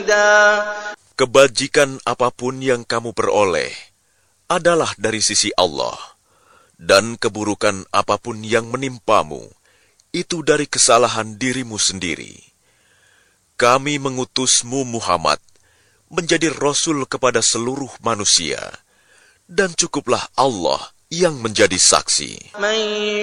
حميدا. Kebajikan apapun yang kamu peroleh adalah dari sisi Allah, dan keburukan apapun yang menimpamu itu dari kesalahan dirimu sendiri. Kami mengutusmu Muhammad menjadi Rasul kepada seluruh manusia, dan cukuplah Allah yang menjadi saksi.